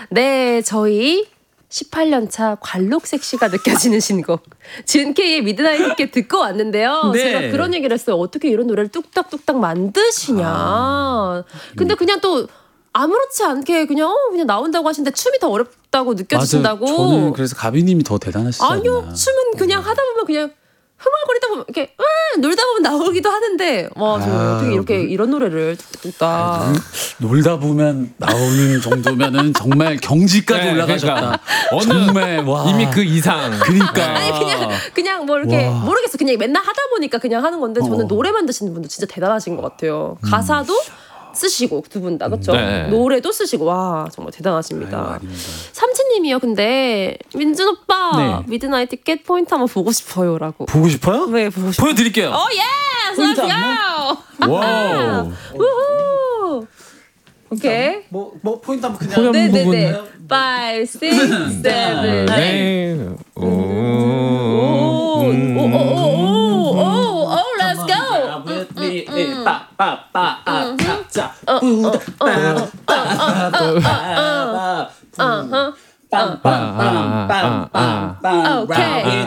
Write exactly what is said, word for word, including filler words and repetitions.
네, 저희 십팔 년 차 관록 섹시가 느껴지는 신곡 지은케이의 미드나잇 티켓 듣고 왔는데요. 네. 제가 그런 얘기를 했어요. 어떻게 이런 노래를 뚝딱뚝딱 만드시냐. 아. 근데 그냥 또 아무렇지 않게 그냥 어, 그냥 나온다고 하시는데 춤이 더 어렵다고 느껴지신다고. 맞아요. 저는 그래서 가비님이 더 대단하시지 않나. 아니요. 춤은 그냥 하다 보면 그냥 흥얼거리다 보면 이렇게 음, 놀다 보면 나오기도 하는데 와, 저 아, 어떻게 이렇게 뭐, 이런 노래를 뚝딱뚝딱 놀다 보면 나오는 정도면은 정말 경지까지 네, 올라가셨다. 그러니까. 어느 정말 와. 이미 그 이상. 그러니까. 아니 그냥 그냥 뭐 이렇게 와. 모르겠어. 그냥 맨날 하다 보니까 그냥 하는 건데 저는 어. 노래 만드시는 분들 진짜 대단하신 것 같아요. 음. 가사도 쓰시고 두 분 다 그렇죠? 네. 노래도 쓰시고 와 정말 대단하십니다. 아유, 삼치님이요. 근데 민준 오빠 네. 미드나잇 티켓 포인트 한번 보고 싶어요라고. 보고 싶어요? 네 보고 싶어요. 보여드릴게요. 오 예스, let's go. 와우. 우후. 오케이. 뭐, 뭐 포인트 한번 그냥. 네네네. five, six, seven, eight. 오, 오, 오, 오, 오, 오, let's go. 오케이.